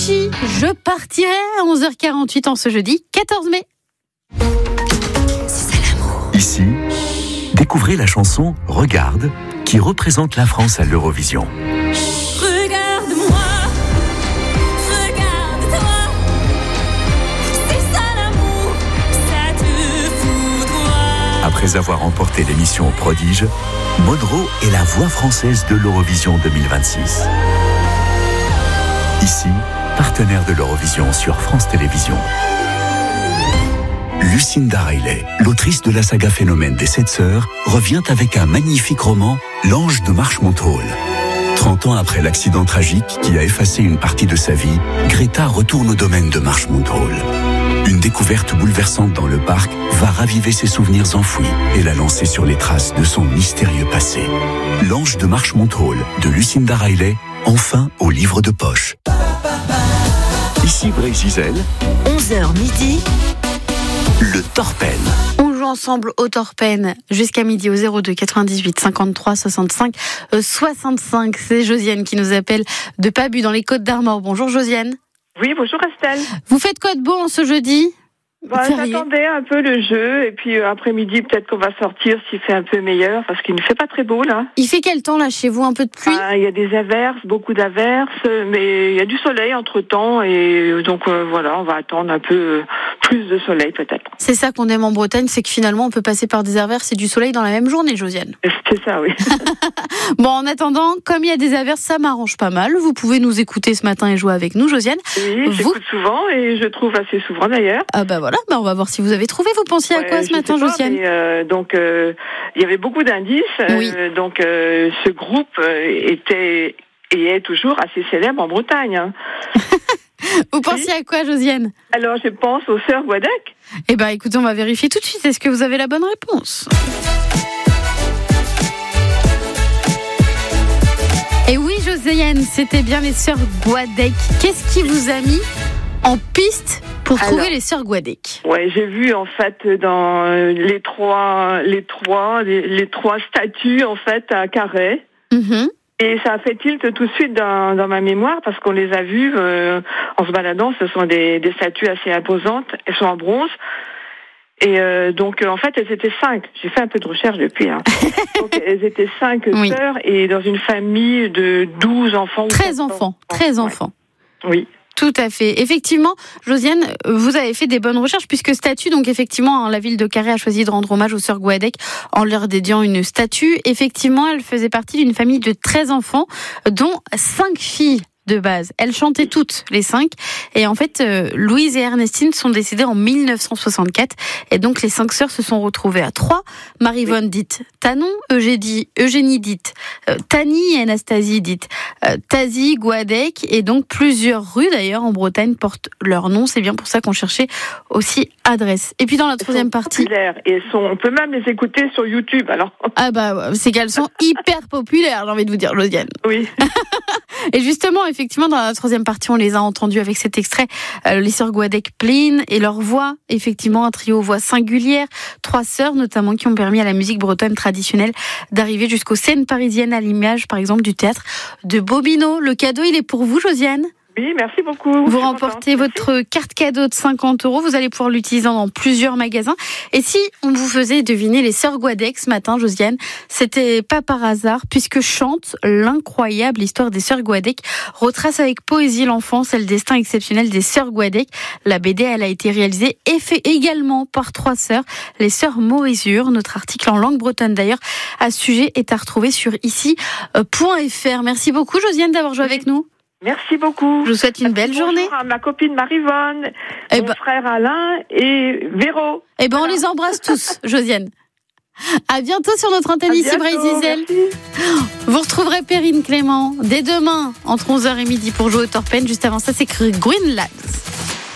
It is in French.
Avicii, je partirai à 11h48 en ce jeudi 14 mai. C'est ça l'amour. Ici, découvrez la chanson Regarde qui représente la France à l'Eurovision. Regarde-moi, regarde-toi. C'est ça l'amour, ça te foudroie. Après avoir remporté l'émission Prodige, Monroe est la voix française de l'Eurovision 2026. Ici, partenaire de l'Eurovision sur France Télévisions. Lucinda Riley, l'autrice de la saga Phénomène des 7 sœurs, revient avec un magnifique roman, L'Ange de Marchmont Hall. 30 ans après l'accident tragique qui a effacé une partie de sa vie, Greta retourne au domaine de Marchmont Hall. Une découverte bouleversante dans le parc va raviver ses souvenirs enfouis et la lancer sur les traces de son mystérieux passé. L'Ange de Marchmont Hall de Lucinda Riley, enfin au livre de poche. Ici Brésil, 11h midi. le Torpen. On joue ensemble au Torpen jusqu'à midi au 02 98 53 65 65. C'est Josiane qui nous appelle de Pabu dans les Côtes-d'Armor. Bonjour Josiane. Oui, bonjour Estelle. Vous faites quoi de beau en ce jeudi ? J'attendais un peu le jeu et puis après-midi peut-être qu'on va sortir s'il fait un peu meilleur parce qu'il ne fait pas très beau là. Il fait quel temps là chez vous ? Un peu de pluie ? Il y a des averses, beaucoup d'averses, mais il y a du soleil entre-temps et donc voilà, on va attendre un peu plus de soleil peut-être. C'est ça qu'on aime en Bretagne, c'est que finalement on peut passer par des averses et du soleil dans la même journée, Josiane. C'est ça, oui. Bon, en attendant, comme il y a des averses, ça m'arrange pas mal. Vous pouvez nous écouter ce matin et jouer avec nous, Josiane. Oui, j'écoute souvent et je trouve assez souvent d'ailleurs. Ah bah voilà, on va voir si vous avez trouvé. Vous pensiez à quoi ce matin, Josiane ? Il y avait beaucoup d'indices. Oui. Ce groupe était et est toujours assez célèbre en Bretagne. Hein. Vous pensiez à quoi, Josiane ? Alors, je pense aux sœurs Guadec. Eh ben, écoutez, on va vérifier tout de suite. Est-ce que vous avez la bonne réponse ? Et oui, Josiane, c'était bien les sœurs Guadec. Qu'est-ce qui vous a mis en piste pour trouver les sœurs Guadec ? Ouais, j'ai vu en fait dans les trois statues en fait à Carhaix. Mm-hmm. Et ça a fait tilt tout de suite dans ma mémoire parce qu'on les a vues en se baladant. Ce sont des statues assez imposantes. Elles sont en bronze. Et en fait, elles étaient 5. J'ai fait un peu de recherche depuis. Hein. Donc, elles étaient 5 sœurs et dans une famille de 12 enfants. 13 enfants. 13 enfants. Oui. Tout à fait. Effectivement, Josiane, vous avez fait des bonnes recherches puisque statue, donc effectivement, la ville de Carhaix a choisi de rendre hommage aux sœurs Guadec en leur dédiant une statue. Effectivement, elles faisaient partie d'une famille de 13 enfants, dont 5 filles de base. Elles chantaient toutes, les 5. Et en fait, Louise et Ernestine sont décédées en 1964. Et donc, les 5 sœurs se sont retrouvées à 3. Marie-Vonne dite Tanon, Eugénie dite Tani et Anastasie dite Tazi, Guadec. Et donc, plusieurs rues, d'ailleurs, en Bretagne, portent leur nom. C'est bien pour ça qu'on cherchait aussi adresse. Et puis, dans la troisième partie... Et on peut même les écouter sur YouTube, alors. Ah bah, c'est qu'elles sont hyper populaires, j'ai envie de vous dire, Josiane. Oui. Et justement, effectivement, dans la troisième partie, on les a entendues avec cet extrait, les sœurs Guadec Pline et leur voix, effectivement, un trio voix singulière, 3 sœurs notamment qui ont permis à la musique bretonne traditionnelle d'arriver jusqu'aux scènes parisiennes à l'image, par exemple, du théâtre de Bobino. Le cadeau, il est pour vous, Josiane ? Oui, merci beaucoup. Vous remportez votre carte cadeau de 50 €. Vous allez pouvoir l'utiliser dans plusieurs magasins. Et si on vous faisait deviner les sœurs Guadec ce matin, Josiane, c'était pas par hasard, puisque Chante, l'incroyable histoire des sœurs Guadec, retrace avec poésie l'enfance et le destin exceptionnel des sœurs Guadec. La BD, elle a été réalisée et fait également par 3 sœurs, les sœurs Morizur. Notre article en langue bretonne, d'ailleurs, à ce sujet est à retrouver sur ici.fr. Merci beaucoup, Josiane, d'avoir joué avec nous. Merci beaucoup. Je vous souhaite une belle journée. Bonjour à ma copine Marie-Vonne, mon frère Alain et Véro. On les embrasse tous, Josiane. À bientôt sur notre antenne ici, Brésil. Vous retrouverez Perrine Clément dès demain entre 11h et midi pour jouer au Torpen. Juste avant ça, c'est Greenlands.